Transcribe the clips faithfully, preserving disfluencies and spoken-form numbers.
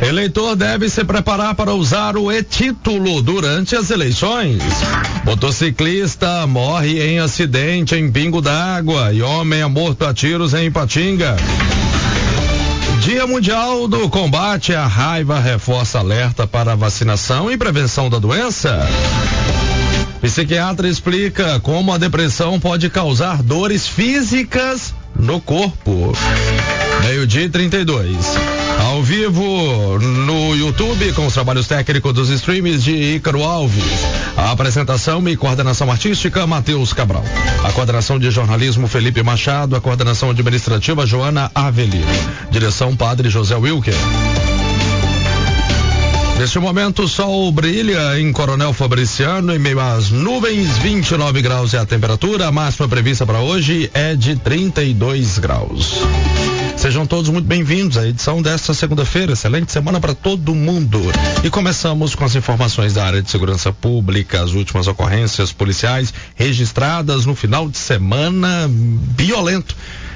Eleitor deve se preparar para usar o e-título durante as eleições. Motociclista morre em acidente em Pingo d'Água e homem é morto a tiros em Ipatinga. Dia Mundial do Combate à Raiva reforça alerta para a vacinação e prevenção da doença. Psiquiatra explica como a depressão pode causar dores físicas no corpo. Meio-dia e trinta e dois. Ao vivo no YouTube com os trabalhos técnicos dos streams de Ícaro Alves. A apresentação e coordenação artística Matheus Cabral. A coordenação de jornalismo Felipe Machado. A coordenação administrativa Joana Avelino. Direção Padre José Wilker. Neste momento o sol brilha em Coronel Fabriciano em meio às nuvens, vinte e nove graus é a temperatura, a máxima prevista para hoje é de trinta e dois graus. Sejam todos muito bem-vindos à edição desta segunda-feira, excelente semana para todo mundo. E começamos com as informações da área de segurança pública, as últimas ocorrências policiais registradas no final de semana violento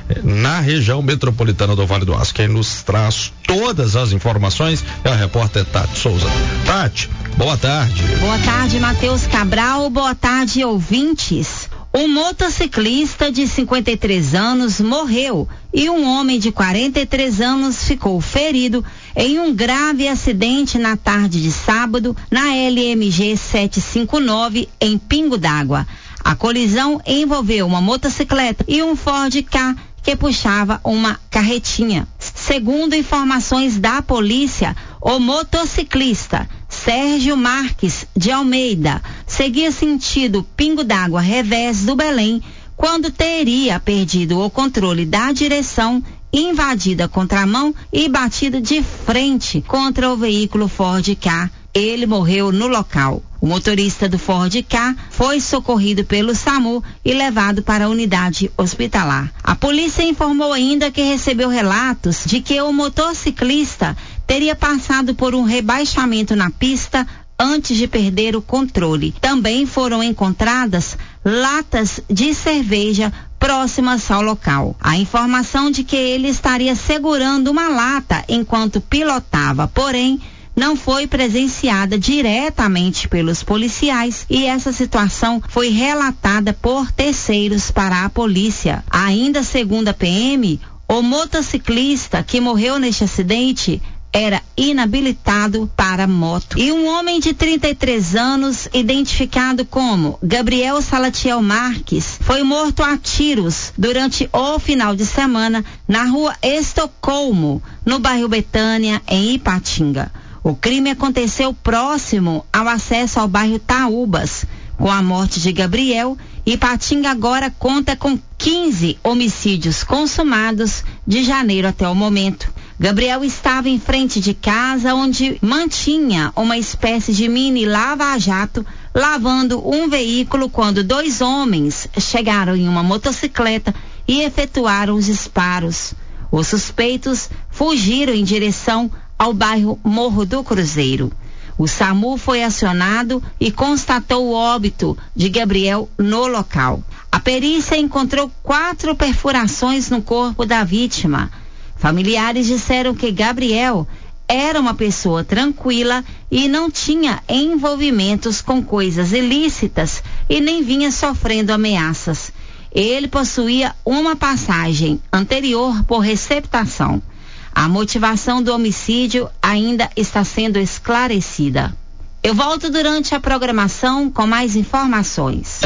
na região metropolitana do Vale do Aço. Quem nos traz todas as informações é a repórter Tati Souza. Tati, boa tarde. Boa tarde, Matheus Cabral, boa tarde, ouvintes. Um motociclista de cinquenta e três anos morreu e um homem de quarenta e três anos ficou ferido em um grave acidente na tarde de sábado na L M G setecentos e cinquenta e nove em Pingo d'Água. A colisão envolveu uma motocicleta e um Ford Ka que puxava uma carretinha. Segundo informações da polícia, o motociclista Sérgio Marques de Almeida seguia sentido Pingo d'Água revés do Belém quando teria perdido o controle da direção, invadido a contramão e batido de frente contra o veículo Ford Ka. Ele morreu no local. O motorista do Ford Ka foi socorrido pelo SAMU e levado para a unidade hospitalar. A polícia informou ainda que recebeu relatos de que o motociclista teria passado por um rebaixamento na pista antes de perder o controle. Também foram encontradas latas de cerveja próximas ao local. A informação de que ele estaria segurando uma lata enquanto pilotava, porém, não foi presenciada diretamente pelos policiais e essa situação foi relatada por terceiros para a polícia. Ainda segundo a P M, o motociclista que morreu neste acidente era inabilitado para moto. E um homem de trinta e três anos, identificado como Gabriel Salatiel Marques, foi morto a tiros durante o final de semana na rua Estocolmo, no bairro Betânia, em Ipatinga. O crime aconteceu próximo ao acesso ao bairro Taúbas. Com a morte de Gabriel, Ipatinga agora conta com quinze homicídios consumados de janeiro até o momento. Gabriel estava em frente de casa onde mantinha uma espécie de mini lava-jato lavando um veículo quando dois homens chegaram em uma motocicleta e efetuaram os disparos. Os suspeitos fugiram em direção ao bairro Morro do Cruzeiro. O SAMU foi acionado e constatou o óbito de Gabriel no local. A perícia encontrou quatro perfurações no corpo da vítima. Familiares disseram que Gabriel era uma pessoa tranquila e não tinha envolvimentos com coisas ilícitas e nem vinha sofrendo ameaças. Ele possuía uma passagem anterior por receptação. A motivação do homicídio ainda está sendo esclarecida. Eu volto durante a programação com mais informações.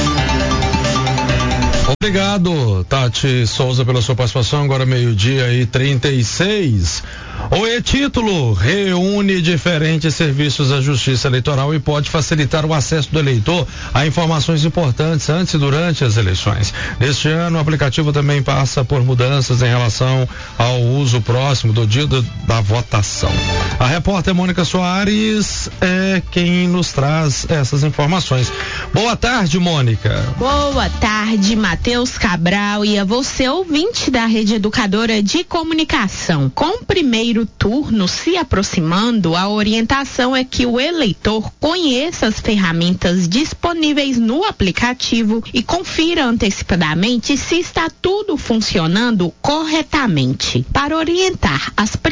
Obrigado, Tati Souza, pela sua participação. Agora meio-dia e trinta e seis. O e-título reúne diferentes serviços da Justiça Eleitoral e pode facilitar o acesso do eleitor a informações importantes antes e durante as eleições. Neste ano, o aplicativo também passa por mudanças em relação ao uso próximo do dia do, da votação. A repórter Mônica Soares é quem nos traz essas informações. Boa tarde, Mônica. Boa tarde, Matheus Cabral, e a você, ouvinte da Rede Educadora de Comunicação. Com o primeiro turno se aproximando, a orientação é que o eleitor conheça as ferramentas disponíveis no aplicativo e confira antecipadamente se está tudo funcionando corretamente. Para orientar as principais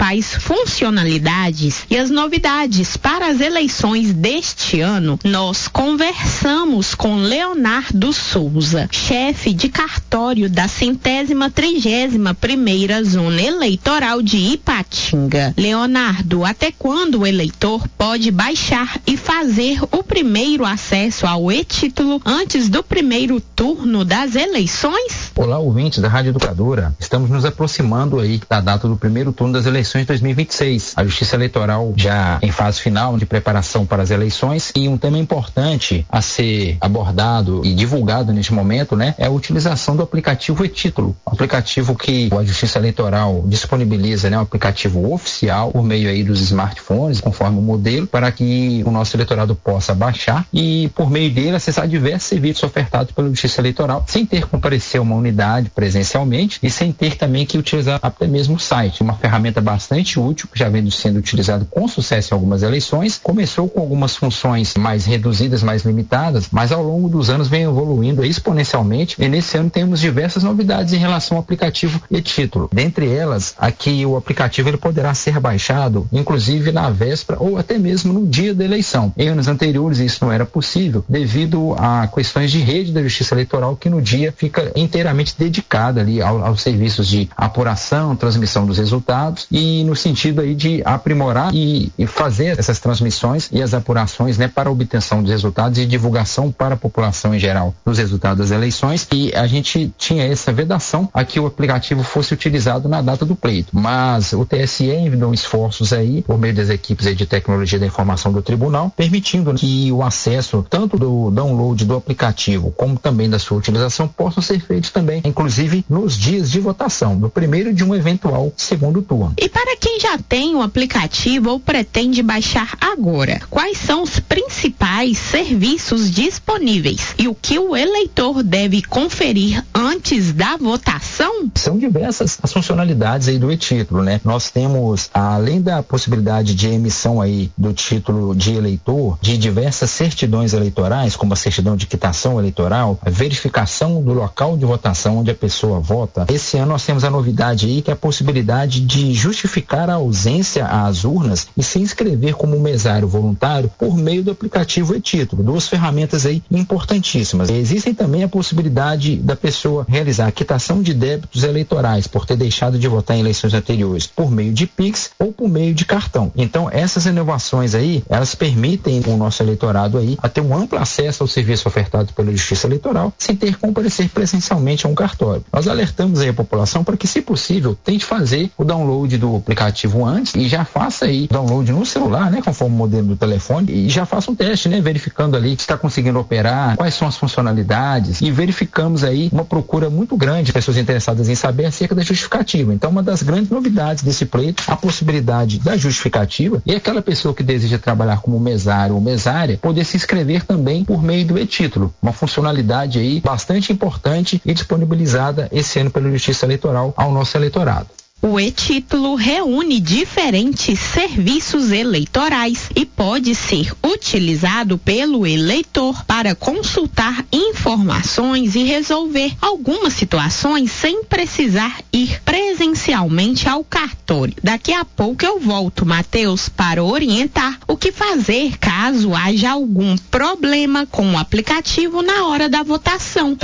principais funcionalidades e as novidades para as eleições deste ano, nós conversamos com Leonardo Souza, chefe de cartório da centésima trigésima primeira zona eleitoral de Ipatinga. Leonardo, até quando o eleitor pode baixar e fazer o primeiro acesso ao e-título antes do primeiro turno das eleições? Olá, ouvintes da Rádio Educadora. Estamos nos aproximando aí da data do primeiro turno das eleições de dois mil e vinte e seis. A Justiça Eleitoral já em fase final de preparação para as eleições, e um tema importante a ser abordado e divulgado neste momento, né, é a utilização do aplicativo e-título, um aplicativo que a Justiça Eleitoral disponibiliza, né, um aplicativo oficial por meio aí dos smartphones, conforme o modelo, para que o nosso eleitorado possa baixar e por meio dele acessar diversos serviços ofertados pela Justiça Eleitoral, sem ter que comparecer a uma unidade presencialmente e sem ter também que utilizar até mesmo o site. Uma ferramenta bastante útil, que já vem sendo utilizado com sucesso em algumas eleições. Começou com algumas funções mais reduzidas, mais limitadas, mas ao longo dos anos vem evoluindo exponencialmente, e nesse ano temos diversas novidades em relação ao aplicativo e-título. Dentre elas, aqui o aplicativo ele poderá ser baixado, inclusive na véspera ou até mesmo no dia da eleição. Em anos anteriores isso não era possível, devido a questões de rede da Justiça Eleitoral, que no dia fica inteiramente dedicada ali ao, aos serviços de apuração, transmissão dos resultados, e no sentido aí de aprimorar e, e fazer essas transmissões e as apurações, né, para a obtenção dos resultados e divulgação para a população em geral dos resultados das eleições. E a gente tinha essa vedação a que o aplicativo fosse utilizado na data do pleito, mas o T S E enviou esforços aí por meio das equipes aí de tecnologia da informação do tribunal, permitindo que o acesso tanto do download do aplicativo como também da sua utilização possam ser feitos também, inclusive nos dias de votação, do primeiro de um eventual segundo turno. E para quem já tem o aplicativo ou pretende baixar agora, quais são os principais serviços disponíveis e o que o eleitor deve conferir antes da votação? São diversas as funcionalidades aí do e-título, né? Nós temos, além da possibilidade de emissão aí do título de eleitor, de diversas certidões eleitorais, como a certidão de quitação eleitoral, a verificação do local de votação onde a pessoa vota. Esse ano nós temos a novidade aí, que é a possibilidade de justificar a ausência às urnas e se inscrever como mesário voluntário por meio do aplicativo e-título. Duas ferramentas aí importantíssimas. Existem também a possibilidade da pessoa realizar a quitação de débitos eleitorais por ter deixado de votar em eleições anteriores por meio de Pix ou por meio de cartão. Então, essas inovações aí, elas permitem o nosso eleitorado aí a ter um amplo acesso ao serviço ofertado pela Justiça Eleitoral sem ter que comparecer presencialmente a um cartório. Nós alertamos aí a população para que, se possível, tente fazer o download do aplicativo antes e já faça aí o download no celular, né, conforme o modelo do telefone, e já faça um teste, né, verificando ali se está conseguindo operar, quais são as funcionalidades, e verificamos aí uma procura muito grande de pessoas interessadas em saber acerca da justificativa. Então, uma das grandes novidades desse pleito, a possibilidade da justificativa, e aquela pessoa que deseja trabalhar como mesário ou mesária poder se inscrever também por meio do e-título, uma funcionalidade aí bastante importante e disponibilizada esse ano pela Justiça Eleitoral ao nosso eleitorado. O e-título reúne diferentes serviços eleitorais e pode ser utilizado pelo eleitor para consultar informações e resolver algumas situações sem precisar ir presencialmente ao cartório. Daqui a pouco eu volto, Matheus, para orientar o que fazer caso haja algum problema com o aplicativo na hora da votação.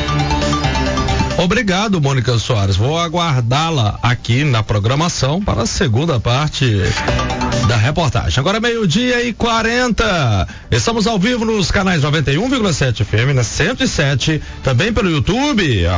Obrigado, Mônica Soares. Vou aguardá-la aqui na programação para a segunda parte da reportagem. Agora meio-dia e quarenta. Estamos ao vivo nos canais noventa e um vírgula sete F M, na cento e sete, também pelo YouTube.